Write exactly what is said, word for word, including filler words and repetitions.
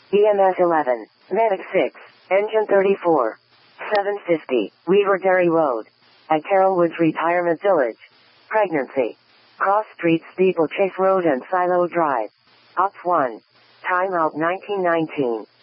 E M S eleven, Medic six, Engine thirty-four. seven fifty, Weaver Dairy Road. At Carrollwoods Retirement Village. Pregnancy. Cross Street Steeplechase Road and Silo Drive. Ops one. Timeout nineteen nineteen.